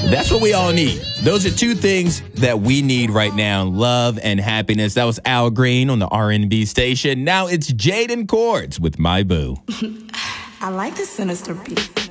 That's what we all need. Those are two things that we need right now, love and happiness. That was Al Green on the R&B station. Now it's Jaden Cords with My Boo. I like the sinister beat.